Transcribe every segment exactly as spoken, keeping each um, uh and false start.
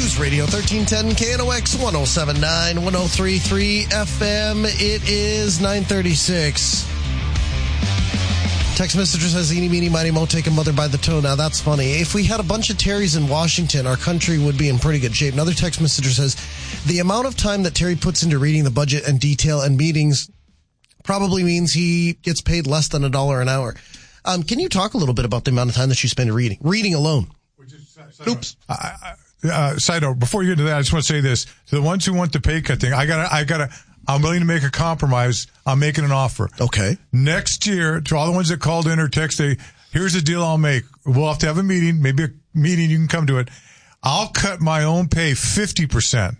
News Radio thirteen ten K N O X one oh seven point nine, one oh three point three F M. It is nine thirty-six. Text messenger says, eeny, meeny, miny, mo, take a mother by the toe. Now, that's funny. If we had a bunch of Terrys in Washington, our country would be in pretty good shape. Another text messenger says, the amount of time that Terry puts into reading the budget and detail and meetings probably means he gets paid less than a dollar an hour. Um, can you talk a little bit about the amount of time that you spend reading? Reading alone. Oops. Uh, uh, side note, before you get into that, I just want to say this. To the ones who want the pay cut thing, I gotta, I gotta, I'm willing to make a compromise. I'm making an offer. Okay. Next year, to all the ones that called in or texted, here's the deal I'll make. We'll have to have a meeting, maybe a meeting, you can come to it. I'll cut my own pay fifty percent.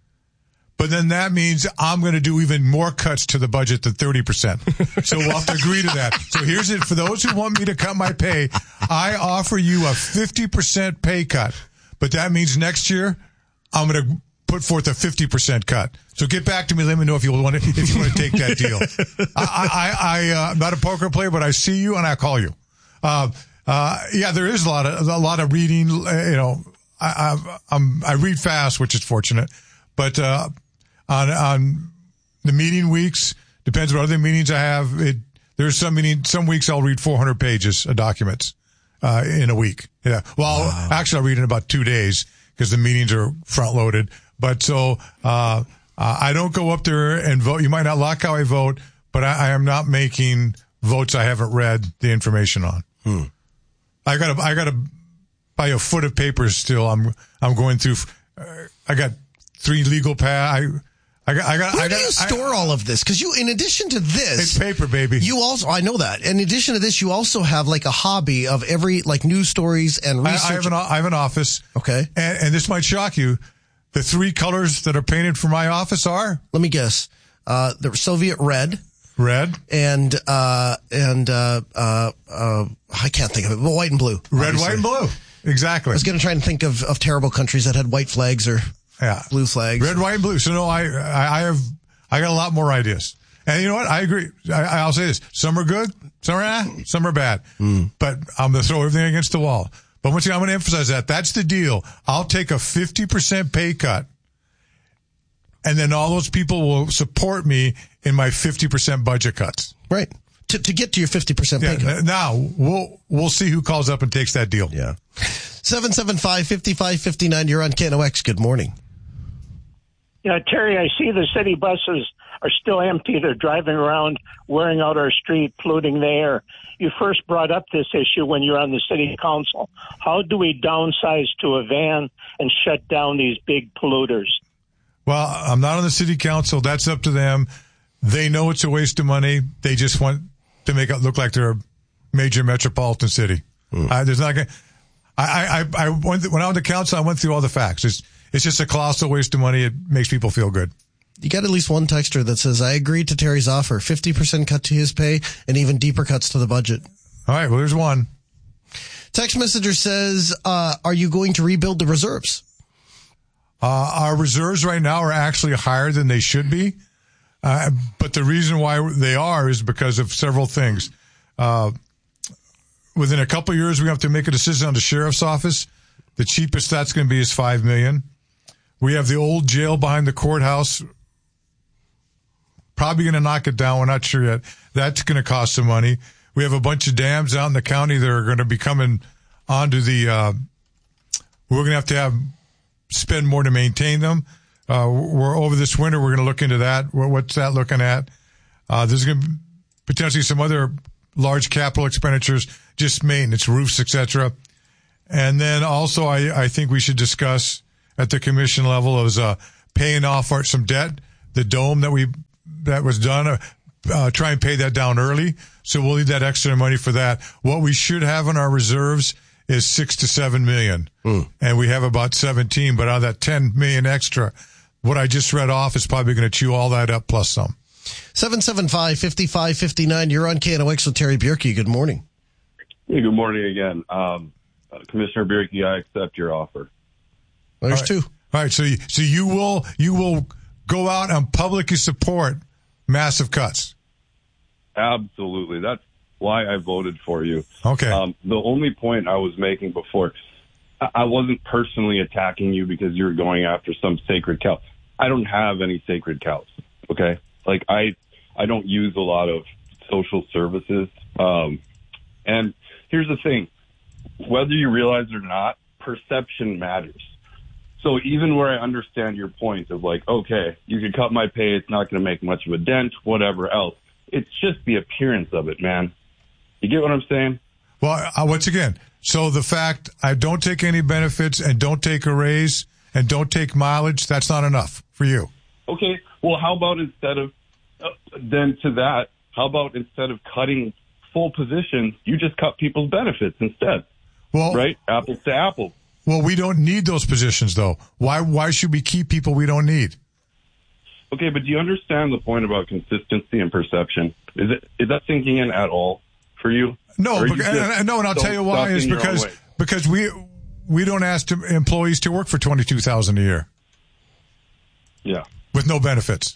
But then that means I'm going to do even more cuts to the budget than thirty percent. So we'll have to agree to that. So here's it. For those who want me to cut my pay, I offer you a fifty percent pay cut. But that means next year, I'm going to put forth a fifty percent cut. So get back to me. Let me know if you want to, if you want to take that deal. I, I, I, uh, I'm not a poker player, but I see you and I call you. Uh, uh, yeah, there is a lot of, a lot of reading, uh, you know, I, I, I'm, I read fast, which is fortunate, but, uh, on, on the meeting weeks, depends what other meetings I have. It, there's some meeting, some weeks I'll read four hundred pages of documents, uh, in a week. Yeah. Well, wow. Actually I'll read in about two days because the meetings are front loaded. But so, uh, Uh, I don't go up there and vote. You might not like how I vote, but I, I am not making votes I haven't read the information on. Hmm. I got I got to buy a foot of papers still. I'm I'm going through. Uh, I got three legal pads. I I got I got. Where I got, do you store I, all of this? Because you, in addition to this, it's paper, baby. You also, I know that. In addition to this, you also have like a hobby of every like news stories and research. I, I have an I have an office. Okay, and, and this might shock you. The three colors that are painted for my office are? Let me guess. Uh, the Soviet red. Red. And, uh, and, uh, uh, uh, I can't think of it, but white and blue. Red, obviously. white, and blue. Exactly. I was going to try and think of, of terrible countries that had white flags or yeah. blue flags. Red, white, and blue. So no, I, I, I have, I got a lot more ideas. And you know what? I agree. I, I'll say this. Some are good. Some are, eh, some are bad. Mm. But I'm going to throw everything against the wall. But once again, I'm going to emphasize that. That's the deal. I'll take a fifty percent pay cut, and then all those people will support me in my fifty percent budget cuts. Right. To to get to your fifty percent pay yeah, cut. Now, we'll we'll see who calls up and takes that deal. Yeah. seven seven five, five five five nine. You're on K N O X. Good morning. Yeah, Terry, I see the city buses are still empty. They're driving around, wearing out our street, polluting the air. You first brought up this issue when you were on the city council. How do we downsize to a van and shut down these big polluters? Well, I'm not on the city council. That's up to them. They know it's a waste of money. They just want to make it look like they're a major metropolitan city. Mm. Uh, there's not gonna, I, I, I went th- when I went to council, I went through all the facts. It's, it's just a colossal waste of money. It makes people feel good. You got at least one texter that says, I agreed to Terry's offer, fifty percent cut to his pay and even deeper cuts to the budget. All right. Well, there's one. Text messenger says, uh, are you going to rebuild the reserves? Uh, our reserves right now are actually higher than they should be. Uh, but the reason why they are is because of several things. Uh, within a couple of years, we have to make a decision on the sheriff's office. The cheapest that's going to be is five million dollars. We have the old jail behind the courthouse. Probably going to knock it down. We're not sure yet. That's going to cost some money. We have a bunch of dams out in the county that are going to be coming onto the, uh, we're going to have to have, spend more to maintain them. Uh, we're over this winter. We're going to look into that. What's that looking at? Uh, there's going to be potentially some other large capital expenditures, just maintenance, roofs, et cetera. And then also I, I think we should discuss at the commission level is, uh, paying off our, some debt, the dome that we, that was done, uh, uh, try and pay that down early. So we'll need that extra money for that. What we should have in our reserves is six to seven million. Mm. And we have about seventeen, but out of that ten million extra, what I just read off is probably going to chew all that up plus some. seven seven five, five five five nine. You're on K N O X with Terry Bierke. Good morning. Hey, good morning again. Um, uh, Commissioner Bierke, I accept your offer. There's all right. two. All right. So you, so you will, you will go out and publicly support massive cuts. Absolutely. That's why I voted for you. Okay. Um, the only point I was making before, I, I wasn't personally attacking you because you were going after some sacred cow. I don't have any sacred cows. Okay, like I, I don't use a lot of social services. Um, and here's the thing: whether you realize it or not, perception matters. So even where I understand your point of like, okay, you can cut my pay, it's not going to make much of a dent, whatever else. It's just the appearance of it, man. You get what I'm saying? Well, uh, once again, so the fact I don't take any benefits and don't take a raise and don't take mileage, that's not enough for you. Okay, well, how about instead of, uh, then to that, how about instead of cutting full positions, you just cut people's benefits instead? Well, right? Apples to apples. Well, we don't need those positions, though. Why Why should we keep people we don't need? Okay, but do you understand the point about consistency and perception? Is it is that sinking in at all for you? No, because, you and, no, and I'll tell you why is because because we we don't ask to, employees to work for twenty-two thousand dollars a year. Yeah, with no benefits,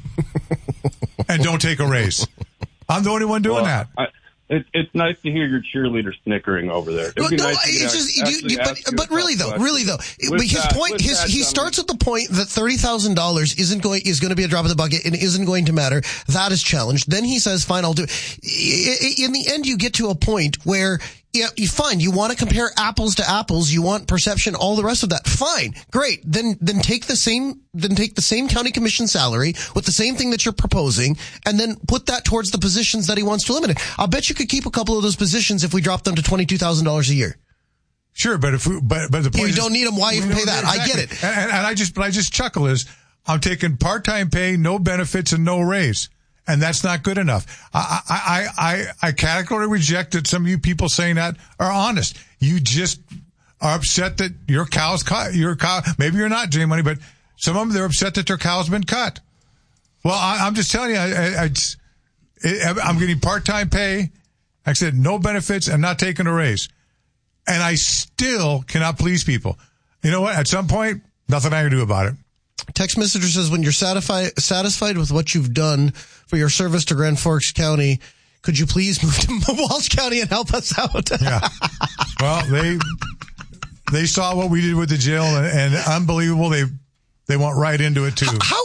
and don't take a raise. I'm the only one doing well, that. I, It, it's nice to hear your cheerleader snickering over there. No, no nice it's just, you, you, but, but really though, question. really though, with his that, point, his, he starts at the point that thirty thousand dollars isn't going, is going to be a drop in the bucket and isn't going to matter. That is challenged. Then he says, fine, I'll do it. In the end, you get to a point where, yeah, you fine. You want to compare apples to apples. You want perception, all the rest of that. Fine. Great. Then, then take the same, then take the same county commission salary with the same thing that you're proposing and then put that towards the positions that he wants to eliminate. I'll bet you could keep a couple of those positions if we drop them to twenty-two thousand dollars a year. Sure. But if we, but, but the point you is, don't need them. Why even pay that? Exactly. I get it. And, and, and I just, but I just chuckle is I'm taking part-time pay, no benefits and no raise. And that's not good enough. I, I, I, I categorically reject that some of you people saying that are honest. You just are upset that your cow's cut. Your cow, maybe you're not, J Money, but some of them, they're upset that their cow's been cut. Well, I, I'm just telling you, I, I, I, it, I'm getting part-time pay. Like I said, no benefits. I'm not taking a raise. And I still cannot please people. You know what? At some point, nothing I can do about it. Text messenger says, when you're satisfied satisfied with what you've done for your service to Grand Forks County, could you please move to Walsh County and help us out? Yeah. Well, they they saw what we did with the jail, and, and unbelievable. They they went right into it too. How,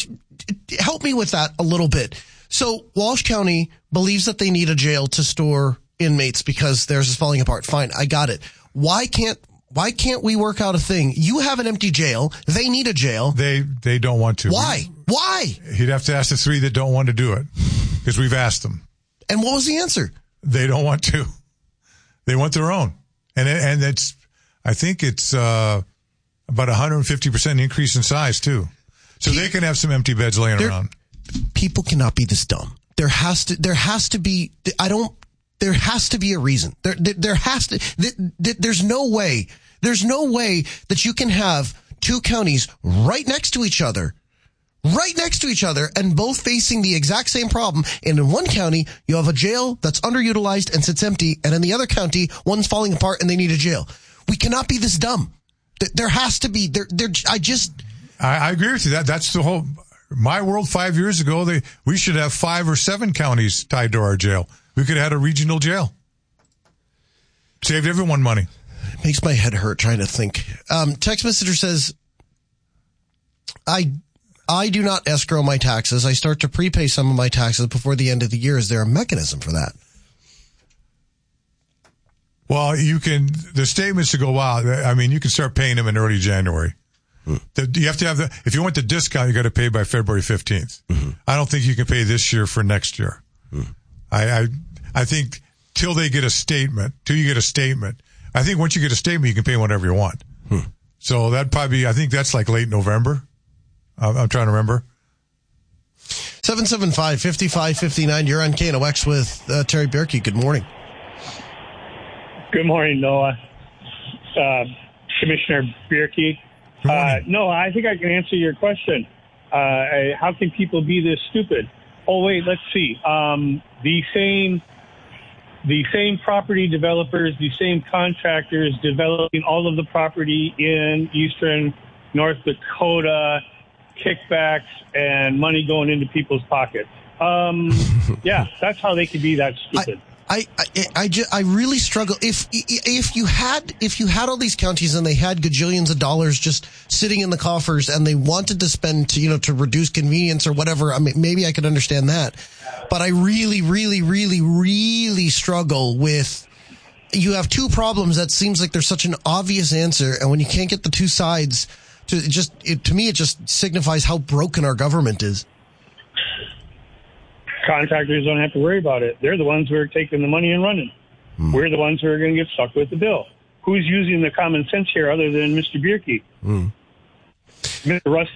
help me with that a little bit. So Walsh County believes that they need a jail to store inmates because theirs is falling apart. Fine, I got it. Why can't Why can't we work out a thing? You have an empty jail. They need a jail. They they don't want to. Why? Why? He'd have to ask the three that don't want to do it because we've asked them. And what was the answer? They don't want to. They want their own. And and it's, I think it's uh, about one hundred fifty percent increase in size too. So Pe- they can have some empty beds laying around. People cannot be this dumb. There has to, there has to be, I don't, there has to be a reason. There, there, there has to, there, there's no way, there's no way that you can have two counties right next to each other, right next to each other, and both facing the exact same problem. And in one county, you have a jail that's underutilized and sits empty. And in the other county, one's falling apart and they need a jail. We cannot be this dumb. There has to be, there, there, I just. I, I agree with you. That, that's the whole, my world five years ago, they, we should have five or seven counties tied to our jail. We could have had a regional jail. Saved everyone money. It makes my head hurt trying to think. Um, text messenger says, I, I do not escrow my taxes. I start to prepay some of my taxes before the end of the year. Is there a mechanism for that? Well, you can, the statements to go out, I mean, you can start paying them in early January. Hmm. The, you have to have the, if you want the discount, you got to pay by February fifteenth. Mm-hmm. I don't think you can pay this year for next year. Hmm. I, I, I think till they get a statement, till you get a statement, I think once you get a statement, you can pay whatever you want. Hmm. So that probably, I think that's like late November. I'm, I'm trying to remember. seven seven five, five five five nine. You're on K N O X with uh, Terry Bierke. Good morning. Good morning, Noah. Uh, Commissioner Bierke. Uh, no, I think I can answer your question. Uh, how can people be this stupid? Oh, wait, let's see. Um, the same, the same property developers, the same contractors developing all of the property in eastern North Dakota, kickbacks and money going into people's pockets. Um, yeah, that's how they could be that stupid. I, I, I, ju- I really struggle. If, if you had, if you had all these counties and they had gajillions of dollars just sitting in the coffers and they wanted to spend to, you know, to reduce convenience or whatever, I mean, maybe I could understand that. But I really, really, really, really struggle with, you have two problems that seems like there's such an obvious answer. And when you can't get the two sides to it just, it, to me, it just signifies how broken our government is. Contractors don't have to worry about it. They're the ones who are taking the money and running. Mm. We're the ones who are going to get stuck with the bill. Who's using the common sense here other than Mister Bierke? Mm. Mister Russ?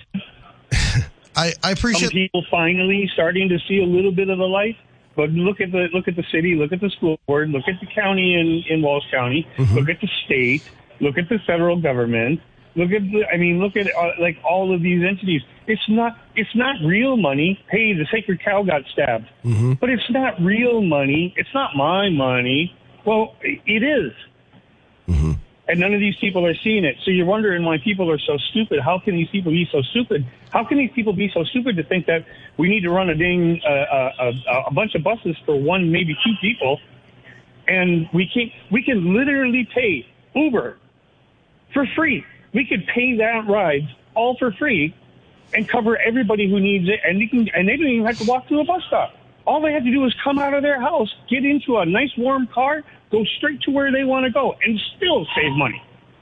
I, I appreciate... Some people finally starting to see a little bit of the light, but look at the look at the city, look at the school board, look at the county in, in Walsh County, mm-hmm. look at the state, look at the federal government. Look at the, I mean, look at uh, like all of these entities. It's not, it's not real money. Hey, the sacred cow got stabbed, mm-hmm. but it's not real money. It's not my money. Well, it is, mm-hmm. and none of these people are seeing it. So you're wondering why people are so stupid. How can these people be so stupid? How can these people be so stupid to think that we need to run a dang uh, a, a, a bunch of buses for one, maybe two people, and we can we can literally pay Uber for free. We could pay that ride all for free and cover everybody who needs it, and they can, and they don't even have to walk to a bus stop. All they have to do is come out of their house, get into a nice warm car, go straight to where they want to go, and still save money.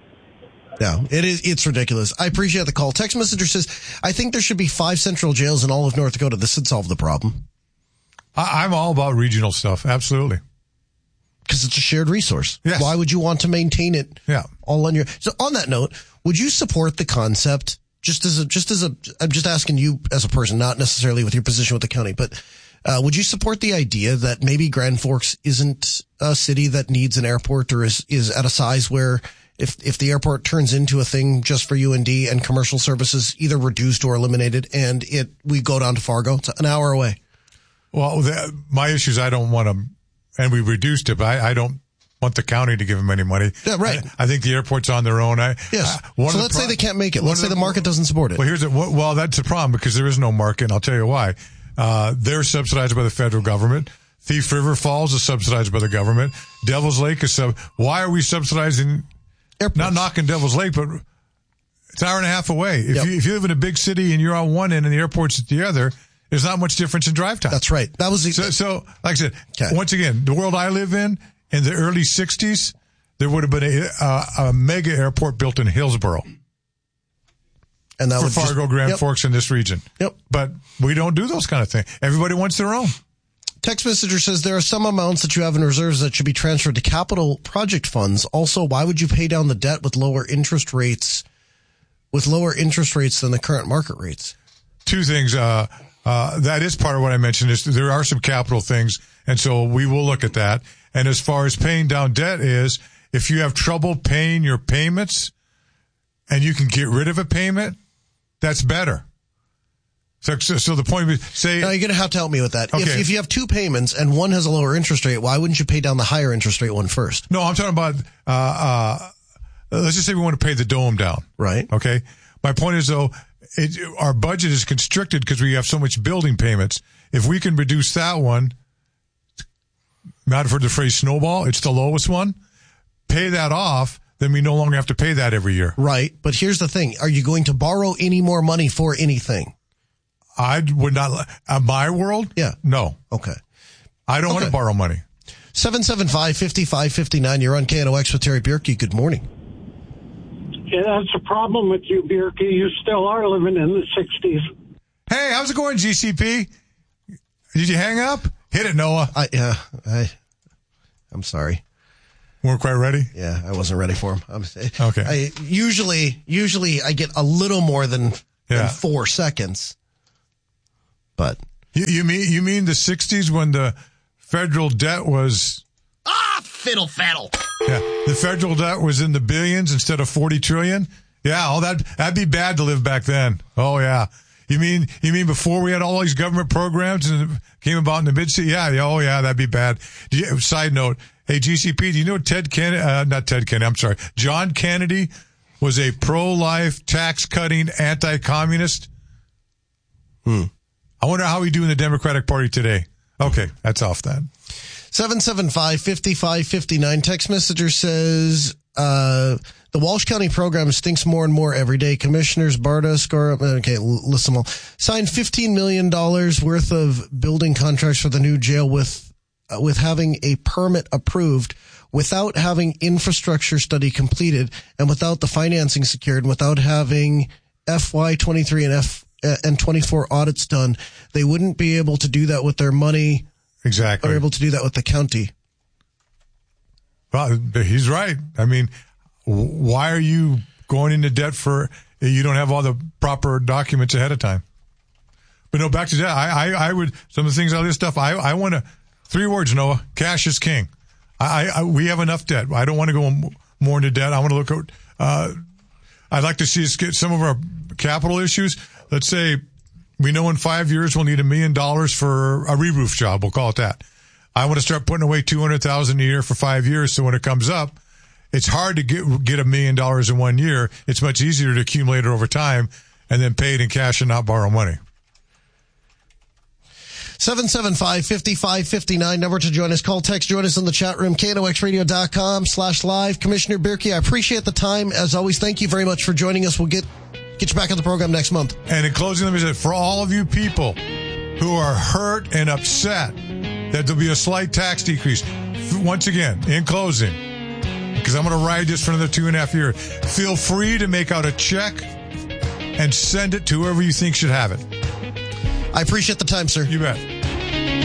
Yeah, it is. It's ridiculous. I appreciate the call. Text messenger says, I think there should be five central jails in all of North Dakota. This would solve the problem. I, I'm all about regional stuff. Absolutely. Because it's a shared resource. Yes. Why would you want to maintain it yeah. all on your... So on that note, would you support the concept, just as a, just as a, I'm just asking you as a person, not necessarily with your position with the county, but uh, would you support the idea that maybe Grand Forks isn't a city that needs an airport or is, is at a size where if, if the airport turns into a thing just for U N D and commercial services either reduced or eliminated and it, we go down to Fargo, it's an hour away? Well, the, my issue is I don't want to, and we reduced it, but I, I don't want the county to give them any money. Yeah, right. I, I think the airport's on their own. I, yes. Uh, so let's pro- say they can't make it. Let's say the, the market doesn't support it. Well, here's a, well, that's a problem because there is no market, and I'll tell you why. Uh, they're subsidized by the federal government. Thief River Falls is subsidized by the government. Devil's Lake is sub. Why are we subsidizing? Airports. Not knocking Devil's Lake, but it's an hour and a half away. If yep. you if you live in a big city and you're on one end and the airport's at the other, there's not much difference in drive time. That's right. That was the, so, so. Like I said, okay. once again, the world I live in in the early sixties, there would have been a, a, a mega airport built in Hillsboro. And that for would Fargo, just, Grand yep. Forks in this region. Yep. But we don't do those kind of things. Everybody wants their own. Text messenger says there are some amounts that you have in reserves that should be transferred to capital project funds. Also, why would you pay down the debt with lower interest rates, with lower interest rates than the current market rates? Two things. Uh, uh, that is part of what I mentioned is there are some capital things. And so we will look at that. And as far as paying down debt is, if you have trouble paying your payments and you can get rid of a payment, that's better. So, so the point is, say... No, you're going to have to help me with that. Okay. If, if you have two payments and one has a lower interest rate, why wouldn't you pay down the higher interest rate one first? No, I'm talking about, uh, uh, let's just say we want to pay the dome down. Right. Okay. My point is, though, it, our budget is constricted because we have so much building payments. If we can reduce that one, not for the phrase snowball, it's the lowest one, pay that off, then we no longer have to pay that every year. Right. But here's the thing. Are you going to borrow any more money for anything? I would not, uh, my world? Yeah. No. Okay. I don't okay. want to borrow money. seven seven five, five five five nine. You're on K N O X with Terry Bierke. Good morning. Yeah, that's a problem with you, Bierke. You still are living in the sixties. Hey, how's it going, G C P? Did you hang up? Hit it, Noah. I, yeah, I, I'm sorry. Weren't quite ready? Yeah, I wasn't ready for him. I'm, okay. I, usually, usually I get a little more than, yeah. than four seconds. But you, you mean you mean the sixties when the federal debt was ah fiddle faddle? Yeah, the federal debt was in the billions instead of forty trillion. Yeah, all that that'd be bad to live back then. Oh yeah, you mean you mean before we had all these government programs and it came about in the mid city? Yeah, yeah, oh yeah, that'd be bad. Do you, side note, hey G C P, do you know Ted Kennedy? Uh, not Ted Kennedy. I'm sorry, John Kennedy was a pro-life, tax-cutting, anti-communist. Hmm. I wonder how we do in the Democratic Party today. Okay, that's off then. seven seven five, five five five nine. Text messenger says, uh, the Walsh County program stinks more and more every day. Commissioners Barta, Scar, okay, list them all. Signed fifteen million dollars worth of building contracts for the new jail with, uh, with having a permit approved, without having infrastructure study completed, and without the financing secured, and without having F Y twenty-three and F and twenty-four audits done. They wouldn't be able to do that with their money. Exactly. They're able to do that with the county. Well, he's right. I mean, why are you going into debt for, you don't have all the proper documents ahead of time? But no, back to debt. I, I, I would, some of the things, all this stuff, I, I want to, three words, Noah, cash is king. I, I, we have enough debt. I don't want to go more into debt. I want to look at, uh, I'd like to see us get some of our capital issues. Let's say we know in five years we'll need a million dollars for a re-roof job. We'll call it that. I want to start putting away two hundred thousand dollars a year for five years. So when it comes up, it's hard to get, get a million dollars in one year. It's much easier to accumulate it over time and then pay it in cash and not borrow money. seven seven five, five five five nine. Number to join us. Call, text, join us in the chat room. K N O X radio dot com slash live. Commissioner Bierke, I appreciate the time. As always, thank you very much for joining us. We'll get get you back on the program next month. And in closing, let me say, for all of you people who are hurt and upset that there'll be a slight tax decrease, once again, in closing, because I'm going to ride this for another two and a half years, feel free to make out a check and send it to whoever you think should have it. I appreciate the time, sir. You bet.